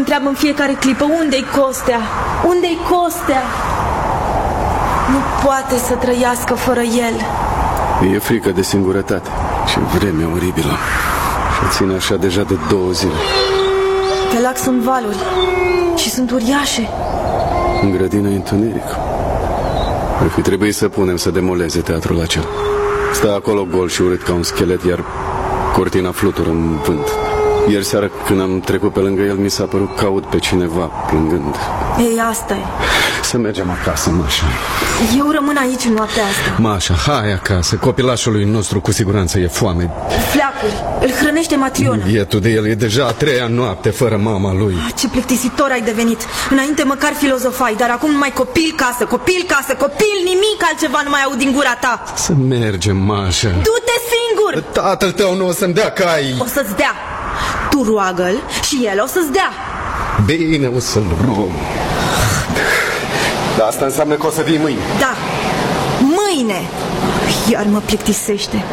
întreabă în fiecare clipă: unde-i Costea? Unde-i Costea? Nu poate să trăiască fără el. E frică de singurătate și vremea oribilă. Și ține așa deja de 2 zile. Pe lac sunt valuri și sunt uriașe. În grădină e întuneric. Ar fi trebuit să punem să demoleze teatrul acela. Stă acolo gol și urât ca un schelet, iar cortina flutură în vânt. Ieri seara, când am trecut pe lângă el, mi s-a părut că aud pe cineva plângând. Ei, asta e. Să mergem acasă, Mașa. Eu rămân aici în noaptea asta. Mașa, hai acasă. Copilașului nostru cu siguranță e foame. Fleacuri, îl hrănește Matriona. Bietul de el e deja a 3-a noapte fără mama lui. Ce plictisitor ai devenit. Înainte măcar filozofai, dar acum numai copil, casă, copil, casă, copil, nimic altceva nu mai aud din gura ta. Să mergem, Mașa. Du-te singur! Tatăl tău nu o să-mi dea cai. O să-ți dea. Tu roagă-l și el o să-ți dea. Bine, o să-l rog. Dar asta înseamnă că o să vii mâine. Da, mâine. Iar mă plictisește.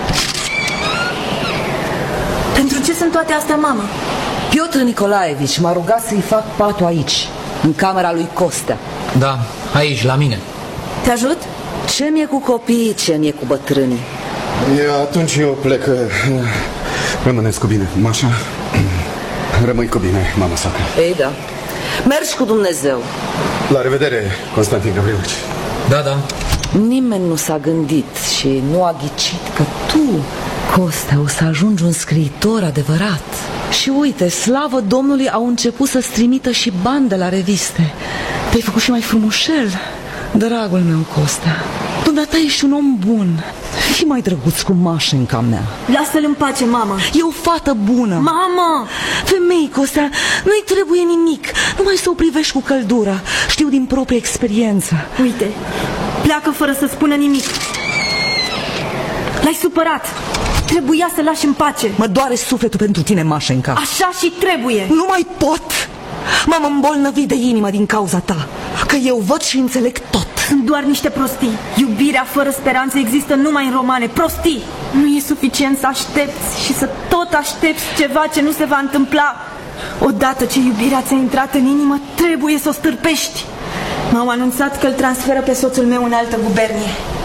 Pentru ce sunt toate astea, mamă? Piotr Nicolaevici m-a rugat să-i fac patul aici, în camera lui Costea. Da, aici, la mine. Te ajut? Ce mi-e cu copiii, ce mi-e cu bătrânii? Atunci eu plec. Rămâneți cu bine, Mașa. Rămâi cu bine, mama sacră. Ei, da. Mergi cu Dumnezeu. La revedere, Constantin Gavrilovici. Da, da. Nimeni nu s-a gândit și nu a ghicit că tu, Costea, o să ajungi un scriitor adevărat. Și uite, slavă Domnului, au început să-ți trimită și bani de la reviste. Te-ai făcut și mai frumușel, dragul meu, Costea. Dumneata ești un om bun. Fii mai drăguț cu Mașenca mea. Lasă-l în pace, mamă. E o fată bună. Mamă! Femei, Costea, nu-i trebuie nimic. Numai să o privești cu căldură. Știu din proprie experiență. Uite, pleacă fără să spună nimic. L-ai supărat. Trebuia să lași în pace. Mă doare sufletul pentru tine, Mașenca. Așa și trebuie. Nu mai pot. M-am îmbolnăvit de inimă din cauza ta. Că eu văd și înțeleg tot. Sunt doar niște prostii. Iubirea fără speranță există numai în romane. Prostii. Nu e suficient să aștepți și să tot aștepți ceva ce nu se va întâmpla. Odată ce iubirea ți-a intrat în inimă, trebuie să o stârpești. M-au anunțat că îl transferă pe soțul meu în altă gubernie.